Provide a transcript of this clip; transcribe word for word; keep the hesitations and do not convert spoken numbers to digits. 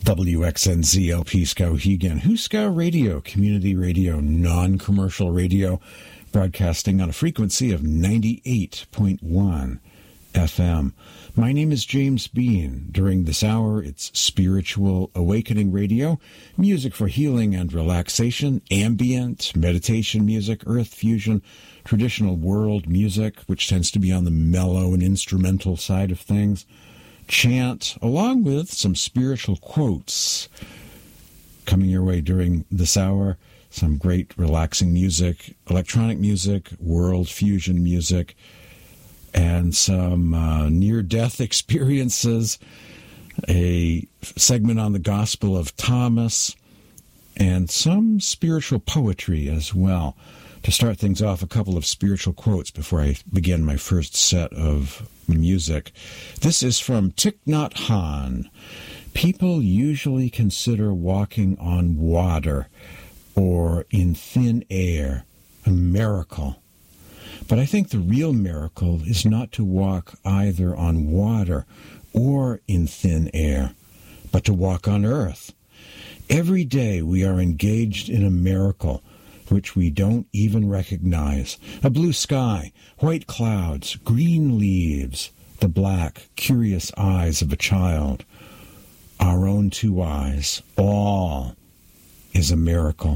W X N Z L P Skowhegan, Huskow Radio, community radio, non-commercial radio, broadcasting on a frequency of ninety-eight point one F M. My name is James Bean. During this hour, it's Spiritual Awakening Radio, music for healing and relaxation, ambient, meditation music, earth fusion, traditional world music, which tends to be on the mellow and instrumental side of things, chant, along with some spiritual quotes coming your way during this hour. Some great relaxing music, electronic music, world fusion music, and some uh, near-death experiences, a segment on the Gospel of Thomas, and some spiritual poetry as well. To start things off, a couple of spiritual quotes before I begin my first set of music. This is from Thich Nhat Hanh. People usually consider walking on water or in thin air a miracle. But I think the real miracle is not to walk either on water or in thin air, but to walk on earth. Every day we are engaged in a miracle which we don't even recognize. A blue sky, white clouds, green leaves, the black, curious eyes of a child, our own two eyes, all is a miracle.